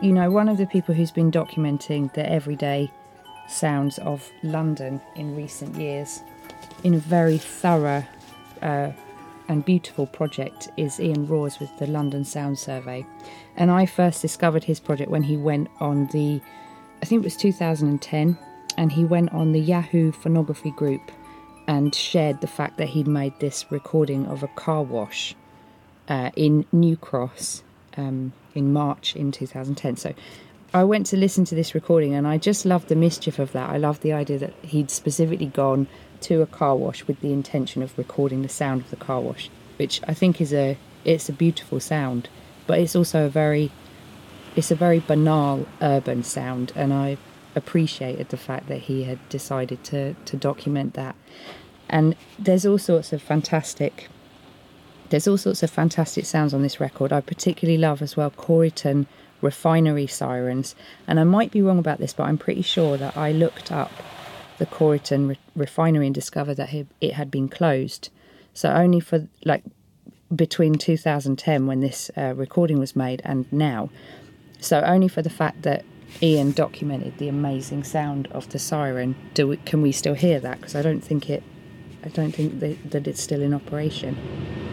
one of the people who's been documenting the everyday sounds of London in recent years in a very thorough and beautiful project is Ian Rawes with the London Sound Survey. And I first discovered his project when he went on I think it was 2010, and he went on the Yahoo Phonography group and shared the fact that he'd made this recording of a car wash in New Cross in March in 2010. So I went to listen to this recording and I just loved the mischief of that. I loved the idea that he'd specifically gone to a car wash with the intention of recording the sound of the car wash, which I think it's a beautiful sound, but it's also a very banal urban sound, and I appreciated the fact that he had decided to document that. And there's all sorts of fantastic sounds on this record. I particularly love as well Corriton refinery sirens, and I might be wrong about this, but I'm pretty sure that I looked up the Corriton refinery and discovered that it had been closed. So only for between 2010 when this recording was made and now, so only for the fact that Ian documented the amazing sound of the siren can we still hear that, because I don't think that it's still in operation.